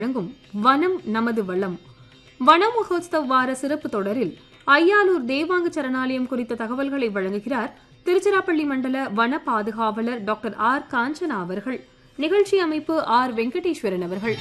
வழங்கும் வனம் நமது வளம் வன மகோத்சவ் வார சிறப்பு தொடரில் ஐயாலூர் தேவாங்க சரணாலயம் குறித்த தகவல்களை வழங்குகிறார் திருச்சிராப்பள்ளி மண்டல வன பாதுகாவலர் டாக்டர் ஆர் காஞ்சனா அவர்கள். நிகழ்ச்சி அமைப்பு ஆர் வெங்கடேஸ்வரன் அவர்கள்.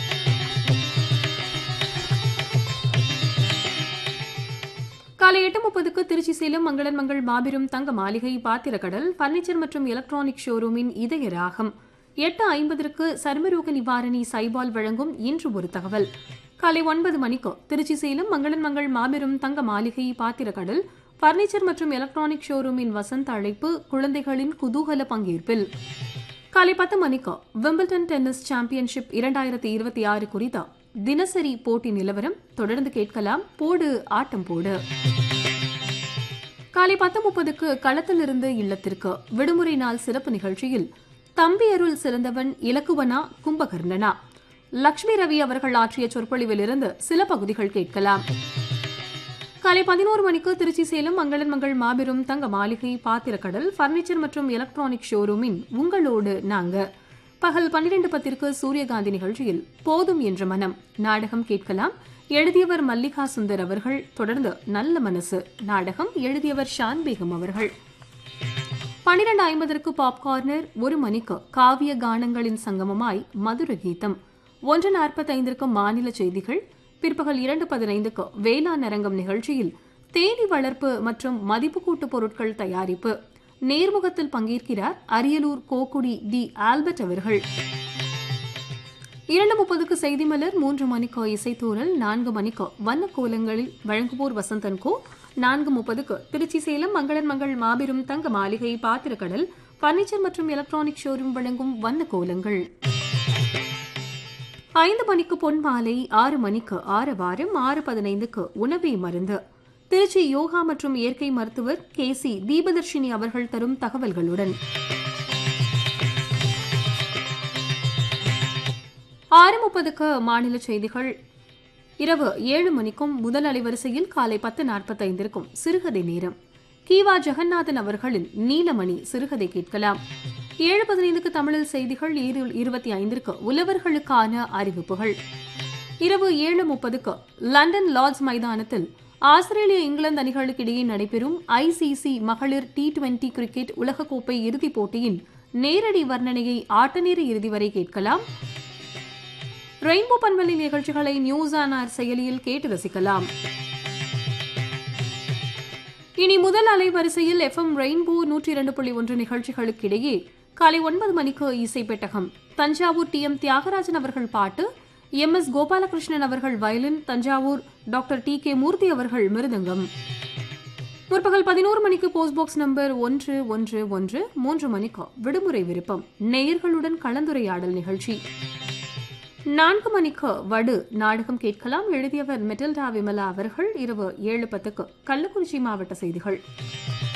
காலை 8:30க்கு திருச்சி சேலம் மங்களன் மங்கள் மாபெரும் தங்க மாளிகை பாத்திரக்கடல் பர்னிச்சர் மற்றும் எலக்ட்ரானிக் ஷோரூமின் இதய ராகம். 8:50க்கு சர்மரோக நிவாரணி சைபால் வழங்கும் இன்று ஒரு தகவல். காலை 9 மணிக்கு திருச்சி சேலம் மங்களன் மங்கள் மாபெரும் தங்க மாளிகை பாத்திரக்கடல் பர்னிச்சர் மற்றும் எலக்ட்ரானிக் ஷோரூமின் வசந்த அழைப்பு குழந்தைகளின் குதூகல பங்கேற்பில். காலை 10 மணிக்கு விம்பிள்டன் டென்னிஸ் சாம்பியன்ஷிப் 2026 குறித்த தினசரி போட்டி நிலவரம் தொடர்ந்து கேட்கலாம். போடு ஆட்டம் போடு. காலை 10:30க்கு களத்திலிருந்து இல்லத்திற்கு விடுமுறை நாள் சிறப்பு நிகழ்ச்சியில் தம்பி அருள் சிறந்தவன் இலக்குவனா கும்பகர்ணனா லட்சுமி ரவி அவர்கள் ஆற்றிய சொற்பொழிவிலிருந்து சில பகுதிகள் கேட்கலாம். காலை 11 மணிக்கு திருச்சி சேலம் மங்களன் மங்கள் மாபெரும் தங்க மாளிகை பாத்திரக்கடல் பர்னிச்சர் மற்றும் எலக்ட்ரானிக் ஷோரூமின் உங்களோடு நாங்க. பகல் 12:10க்கு சூரியகாந்தி நிகழ்ச்சியில் போதும் என்ற மனம் நாடகம் கேட்கலாம். எழுதியவர் மல்லிகா சுந்தர் அவர்கள். தொடர்ந்து நல்ல மனசு நாடகம் எழுதியவர் ஷான் பேகம் அவர்கள். 12:50க்கு பாப்கார்னர். 1 மணிக்கு காவிய கானங்களின் சங்கமமாய் மதுர கீதம். 1:45க்கு மாநில செய்திகள். பிற்பகல் 2:15க்கு வேளாண் அரங்கம் நிகழ்ச்சியில் தேனி வளர்ப்பு மற்றும் மதிப்பு கூட்டு பொருட்கள் தயாரிப்பு நேர்முகத்தில் பங்கேற்கிறார் அரியலூர் கோக்குடி டி ஆல்பர்ட் அவர்கள். 2:30க்கு செய்தி மலர். 3 மணிக்கு இசைத்தூரல். 4 மணிக்கு வண்ண கோலங்களில் வழங்குவோர் வசந்தன் கோ. 4:30க்கு திருச்சி சேலம் மங்களன் மங்கள் மாபெரும் தங்க மாளிகை பாத்திரக்கடல் பர்னிச்சர் மற்றும் எலக்ட்ரானிக் ஷோரூம் வழங்கும் வண்ண கோலங்கள். 5 மணிக்கு பொன் மாலை. 6 மணிக்கு ஆரவாரம். 6:15க்கு உணவே மருந்து திருச்சி யோகா மற்றும் இயற்கை மருத்துவர் KC தீபதர்ஷினி அவர்கள் தரும் தகவல்களுடன் 6:30க்கு மாநில செய்திகள். இரவு 7 மணிக்கும் முதல் அலைவரிசையில் காலை 10:45க்கும் சிறுகதை நேரம். கீவா ஜெகநாதன் அவர்களின் நீலமணி சிறுகதை கேட்கலாம். 7:15க்கு தமிழில் செய்திகள். 7:25க்கு உழவர்களுக்கான அறிவிப்புகள். இரவு 7:30க்கு லண்டன் லார்ட்ஸ் மைதானத்தில் ஆஸ்திரேலிய இங்கிலாந்து அணிகளுக்கு இடையே நடைபெறும் ICC மகளிர் T20 கிரிக்கெட் உலகக்கோப்பை இறுதிப் போட்டியின் நேரடி வர்ணனையை ஆட்டநேர இறுதி வரை கேட்கலாம். ரெயின்போ பண்பலை நிகழ்ச்சிகளை நியூஸ் ஆன் ஏர் செயலியில் கேட்டு ரசிக்கலாம். இனி முதல் அலைவரிசையில் FM ரெயின்போ 102.1 நிகழ்ச்சிகளுக்கிடையே காலை 9 மணிக்கு இசை பெட்டகம். தஞ்சாவூர் TM தியாகராஜன் அவர்கள் பாட்டு, MS கோபாலகிருஷ்ணன் அவர்கள் வயலின், தஞ்சாவூர் டாக்டர் TK மூர்த்தி அவர்கள் மிருதங்கம். முற்பகல் 11 மணிக்கு போஸ்ட் பாக்ஸ் நம்பர் 111. 3 மணிக்கு விடுமுறை விருப்பம் நேயர்களுடன் கலந்துரையாடல் நிகழ்ச்சி. 4 மணிக்கு வடு நாடகம் கேட்கலாம். எழுதியவர் மெட்டில்டா விமலா அவர்கள். இரவு 7:10க்கு கள்ளக்குறிச்சி மாவட்ட செய்திகள்.